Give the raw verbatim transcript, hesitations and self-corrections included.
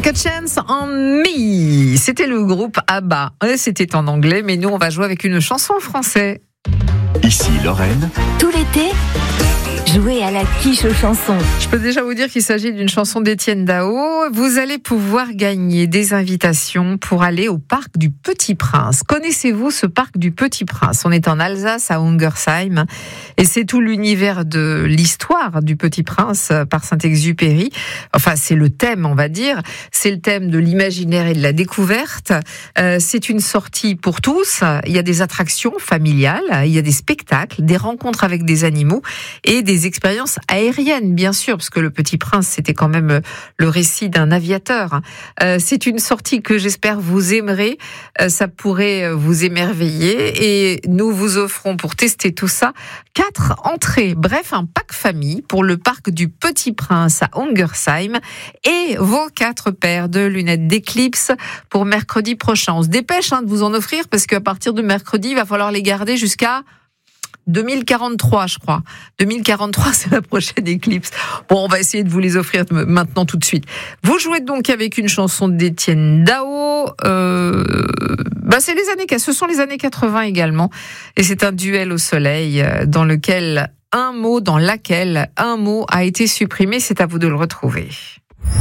Take a Chance on Me. C'était le groupe ABBA. C'était en anglais, mais nous, on va jouer avec une chanson en français. Ici Lorraine. Tout l'été, jouez à la quiche aux chansons. Je peux déjà vous dire qu'il s'agit d'une chanson d'Étienne Dao. Vous allez pouvoir gagner des invitations pour aller au parc du Petit Prince. Connaissez-vous ce parc du Petit Prince ? On est en Alsace, à Ungersheim, et c'est tout l'univers de l'histoire du Petit Prince par Saint-Exupéry. Enfin, c'est le thème, on va dire. C'est le thème de l'imaginaire et de la découverte. Euh, c'est une sortie pour tous. Il y a des attractions familiales, il y a des spectacles, des rencontres avec des animaux et des expériences aériennes, bien sûr, parce que le Petit Prince, c'était quand même le récit d'un aviateur. Euh, c'est une sortie que j'espère vous aimerez. Euh, ça pourrait vous émerveiller et nous vous offrons, pour tester tout ça, quatre entrées. Bref, un pack famille pour le parc du Petit Prince à Ungersheim et vos quatre paires de lunettes d'éclipse pour mercredi prochain. On se dépêche hein, de vous en offrir parce qu'à partir de mercredi, il va falloir les garder jusqu'à deux mille quarante-trois, je crois. deux mille quarante-trois, c'est la prochaine éclipse. Bon, on va essayer de vous les offrir maintenant tout de suite. Vous jouez donc avec une chanson d'Étienne Dao. Euh, bah c'est les années, ce sont les années quatre-vingts également. Et c'est un duel au soleil dans lequel un mot, dans laquelle un mot a été supprimé. C'est à vous de le retrouver.